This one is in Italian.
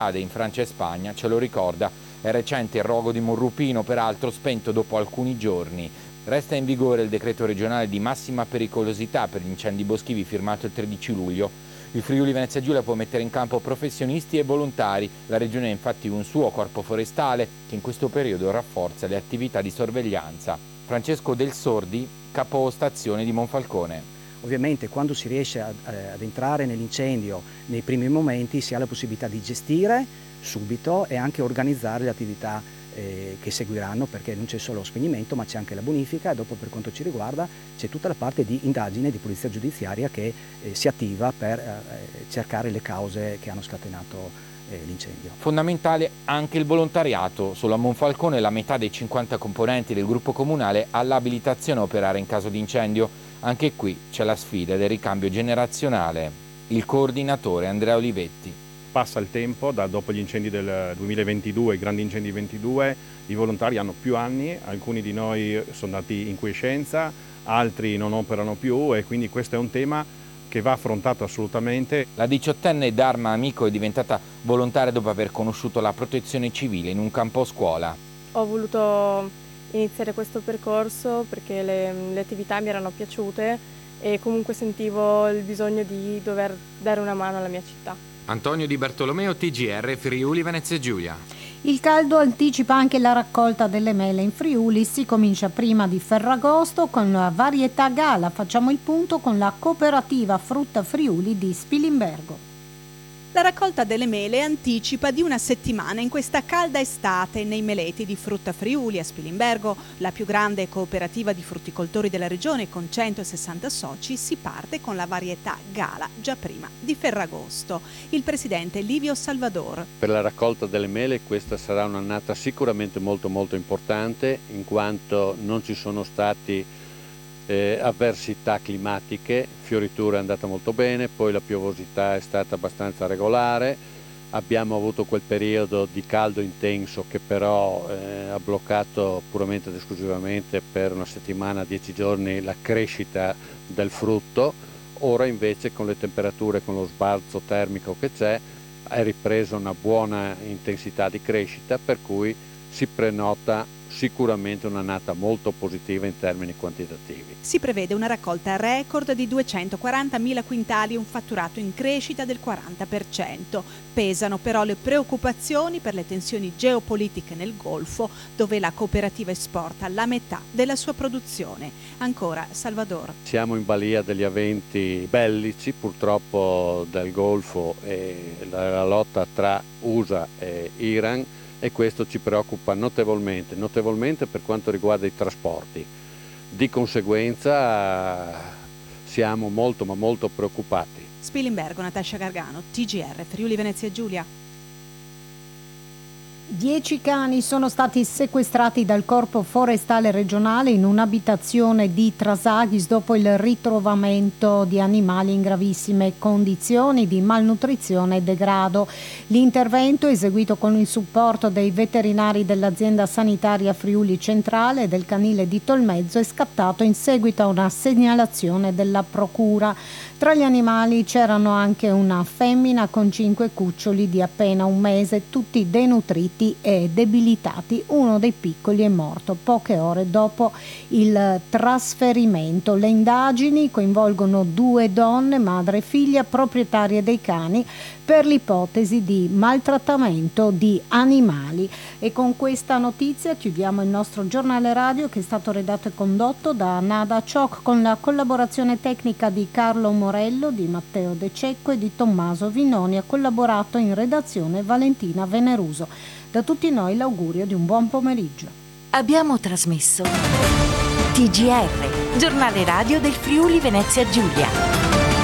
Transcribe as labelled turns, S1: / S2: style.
S1: in Francia e Spagna, ce lo ricorda. È recente il rogo di Monrupino, peraltro spento dopo alcuni giorni. Resta in vigore il decreto regionale di massima pericolosità per gli incendi boschivi firmato il 13 luglio. Il Friuli Venezia Giulia può mettere in campo professionisti e volontari. La regione ha infatti un suo corpo forestale che in questo periodo rafforza le attività di sorveglianza. Francesco Del Sordi, capostazione di Monfalcone.
S2: Ovviamente quando si riesce ad entrare nell'incendio nei primi momenti si ha la possibilità di gestire subito e anche organizzare le attività che seguiranno, perché non c'è solo lo spegnimento ma c'è anche la bonifica, e dopo per quanto ci riguarda c'è tutta la parte di indagine di polizia giudiziaria che si attiva per cercare le cause che hanno scatenato l'incendio.
S1: Fondamentale anche il volontariato. Sulla Monfalcone la metà dei 50 componenti del gruppo comunale ha l'abilitazione a operare in caso di incendio. Anche qui c'è la sfida del ricambio generazionale. Il coordinatore Andrea Olivetti.
S3: Passa il tempo, dopo gli incendi del 2022, i grandi incendi 22, i volontari hanno più anni, alcuni di noi sono andati in quiescenza, altri non operano più, e quindi questo è un tema che va affrontato assolutamente.
S1: La 18enne Dharma Amico è diventata volontaria dopo aver conosciuto la protezione civile in un campo scuola.
S4: Ho voluto iniziare questo percorso perché le attività mi erano piaciute e comunque sentivo il bisogno di dover dare una mano alla mia città.
S1: Antonio Di Bartolomeo, TGR Friuli Venezia Giulia.
S5: Il caldo anticipa anche la raccolta delle mele in Friuli. Si comincia prima di Ferragosto con la varietà Gala. Facciamo il punto con la cooperativa Frutta Friuli di Spilimbergo.
S6: La raccolta delle mele anticipa di una settimana in questa calda estate nei meleti di Frutta Friuli a Spilimbergo, la più grande cooperativa di frutticoltori della regione con 160 soci. Si parte con la varietà Gala già prima di Ferragosto. Il presidente Livio Salvador.
S7: Per la raccolta delle mele questa sarà un'annata sicuramente molto importante, in quanto non ci sono stati avversità climatiche. Fioritura è andata molto bene, poi la piovosità è stata abbastanza regolare, abbiamo avuto quel periodo di caldo intenso che però ha bloccato puramente ed esclusivamente per una settimana, 10 giorni la crescita del frutto. Ora invece con le temperature, con lo sbalzo termico che c'è, è ripresa una buona intensità di crescita, per cui si prenota sicuramente un'annata molto positiva in termini quantitativi.
S6: Si prevede una raccolta record di 240.000 quintali e un fatturato in crescita del 40%. Pesano però le preoccupazioni per le tensioni geopolitiche nel Golfo, dove la cooperativa esporta la metà della sua produzione. Ancora Salvador.
S7: Siamo in balia degli eventi bellici purtroppo del Golfo e la lotta tra USA e Iran, e questo ci preoccupa notevolmente per quanto riguarda i trasporti. Di conseguenza siamo molto preoccupati.
S6: Spilimbergo, Natascia Gargano, TGR Friuli Venezia Giulia.
S5: 10 cani sono stati sequestrati dal Corpo Forestale Regionale in un'abitazione di Trasaghis dopo il ritrovamento di animali in gravissime condizioni di malnutrizione e degrado. L'intervento, eseguito con il supporto dei veterinari dell'azienda sanitaria Friuli Centrale e del canile di Tolmezzo, è scattato in seguito a una segnalazione della procura. Tra gli animali c'erano anche una femmina con 5 cuccioli di appena un mese, tutti denutriti e debilitati. Uno dei piccoli è morto poche ore dopo il trasferimento. Le indagini coinvolgono 2 donne, madre e figlia, proprietarie dei cani, per l'ipotesi di maltrattamento di animali. E con questa notizia chiudiamo il nostro giornale radio, che è stato redatto e condotto da Nada Ciocc con la collaborazione tecnica di Carlo Morello, di Matteo De Cecco e di Tommaso Vinoni. Ha collaborato in redazione Valentina Veneruso. Da tutti noi l'augurio di un buon pomeriggio.
S8: Abbiamo trasmesso TGR, giornale radio del Friuli Venezia Giulia.